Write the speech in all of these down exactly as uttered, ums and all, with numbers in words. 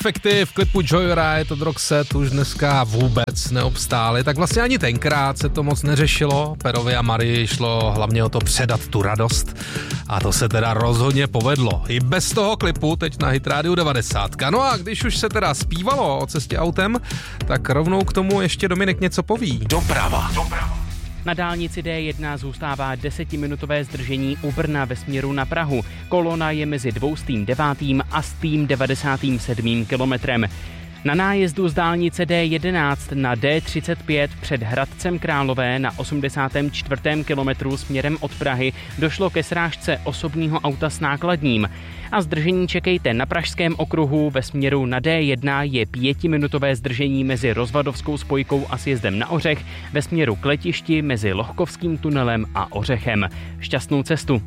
Efekty v klipu Joyride od Roxette už dneska vůbec neobstály, tak vlastně ani tenkrát se to moc neřešilo. Perovi a Marii šlo hlavně o to předat tu radost a to se teda rozhodně povedlo. I bez toho klipu teď na Hit Radio devadesát. No a když už se teda zpívalo o cestě autem, tak rovnou k tomu ještě Dominik něco poví. Doprava. Doprava. Na dálnici D jedna zůstává desetiminutové zdržení u Brna ve směru na Prahu. Kolona je mezi dvoustým devátým a stým devadesátým sedmým kilometrem. Na nájezdu z dálnice D jedenáct na D třicet pět před Hradcem Králové na osmdesátém čtvrtém kilometru směrem od Prahy došlo ke srážce osobního auta s nákladním. A zdržení čekejte na Pražském okruhu, ve směru na D jedna je pětiminutové zdržení mezi Rozvadovskou spojkou a sjezdem na Ořech, ve směru k letišti mezi Lohkovským tunelem a Ořechem. Šťastnou cestu.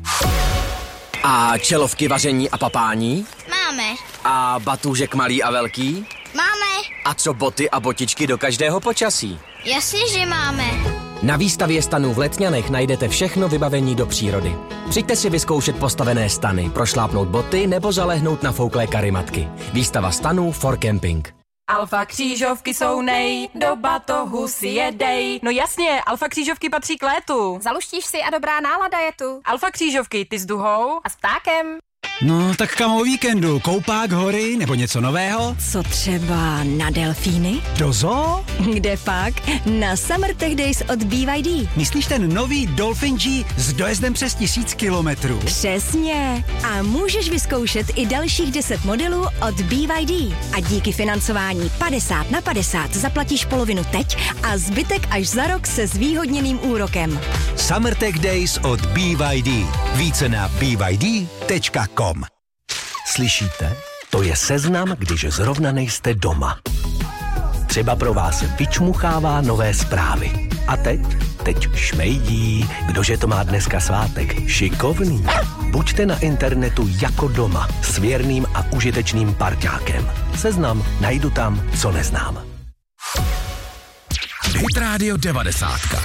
A čelovky vaření a papání? Máme. A batůžek malý a velký? Máme. A co boty a botičky do každého počasí? Jasně, že máme. Na výstavě stanů v Letňanech najdete všechno vybavení do přírody. Přijďte si vyzkoušet postavené stany, prošlápnout boty nebo zalehnout na fouklé karimatky. Výstava stanů for camping. Alfa křížovky jsou nej, do batohu si jedej. No jasně, Alfa křížovky patří k létu. Zaluštíš si a dobrá nálada je tu. Alfa křížovky, ty s duhou a s ptákem. No, tak kam o víkendu? Koupák, hory nebo něco nového? Co třeba na delfíny? Do zoo? Kde pak? Na Summer Tech Days od B Y D. Myslíš ten nový Dolphin G s dojezdem přes tisíc kilometrů? Přesně. A můžeš vyzkoušet i dalších deset modelů od B Y D. A díky financování padesát na padesát zaplatíš polovinu teď a zbytek až za rok se zvýhodněným úrokem. Summer Tech Days od B Y D. Více na b y d tečka com. Slyšíte? To je seznam, když zrovna nejste doma. Třeba pro vás vyčmuchává nové zprávy. A teď? Teď šmejdí. Kdože to má dneska svátek? Šikovný. Buďte na internetu jako doma s věrným a užitečným parťákem. Seznam najdu tam, co neznám. Hit Radio devadesát.